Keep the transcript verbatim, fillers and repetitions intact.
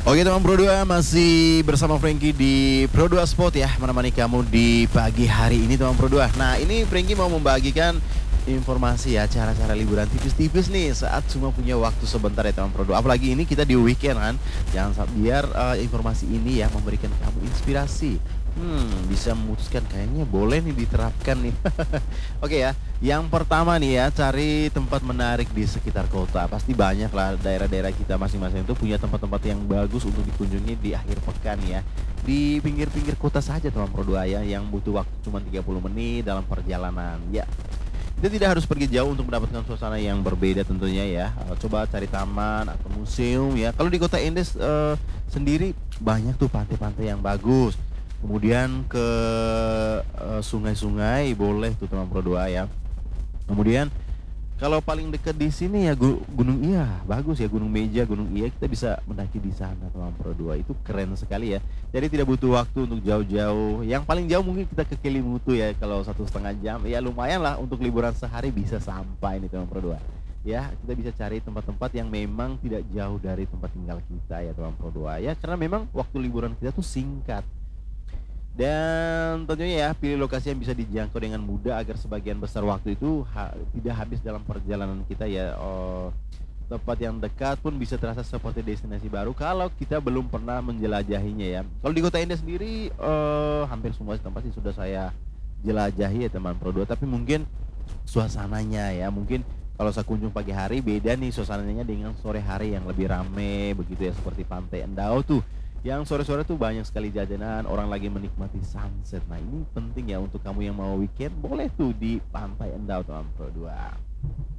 Oke teman Pro dua, masih bersama Frankie di Pro dua Sport ya, menemani kamu di pagi hari ini teman Pro dua. Nah ini Frankie mau membagikan informasi ya, cara-cara liburan tipis-tipis nih saat cuma punya waktu sebentar ya teman Pro dua. Apalagi ini kita di weekend kan, jangan sampai biar uh, informasi ini ya memberikan kamu inspirasi. Hmm, bisa memutuskan kayaknya boleh nih diterapkan nih. Oke ya, yang pertama nih ya, cari tempat menarik di sekitar kota. Pasti banyak lah daerah-daerah kita masing-masing itu punya tempat-tempat yang bagus untuk dikunjungi di akhir pekan ya. Di pinggir-pinggir kota saja teman Pro dua ya, yang butuh waktu cuma tiga puluh menit dalam perjalanan. Ya, kita tidak harus pergi jauh untuk mendapatkan suasana yang berbeda tentunya ya. Eh, Coba cari taman atau museum ya. Kalau di Kota Endes eh, sendiri banyak tuh pantai-pantai yang bagus. Kemudian ke eh, sungai-sungai boleh tuh teman Pro dua ya. Kemudian kalau paling dekat di sini ya Gu- Gunung Iya, bagus ya Gunung Meja, Gunung Iya kita bisa mendaki di sana teman Pro dua. Itu keren sekali ya. Jadi tidak butuh waktu untuk jauh-jauh. Yang paling jauh mungkin kita ke Kelimutu ya, kalau satu setengah jam. Ya lumayan lah untuk liburan sehari bisa sampai nih teman Pro dua. Ya, kita bisa cari tempat-tempat yang memang tidak jauh dari tempat tinggal kita ya teman Pro dua ya. Karena memang waktu liburan kita tuh singkat. Dan tentunya ya pilih lokasi yang bisa dijangkau dengan mudah agar sebagian besar waktu itu ha- tidak habis dalam perjalanan kita ya. Oh, tempat yang dekat pun bisa terasa seperti destinasi baru kalau kita belum pernah menjelajahinya ya. Kalau di Kota Indah sendiri eh, hampir semua tempat sih sudah saya jelajahi ya teman Pro dua, tapi mungkin suasananya ya mungkin kalau saya kunjung pagi hari beda nih suasananya dengan sore hari yang lebih rame begitu ya, seperti Pantai Endau tuh yang sore-sore tuh banyak sekali jajanan, orang lagi menikmati sunset. Nah ini penting ya untuk kamu yang mau weekend, boleh tuh di Pantai Endau teman Pro dua.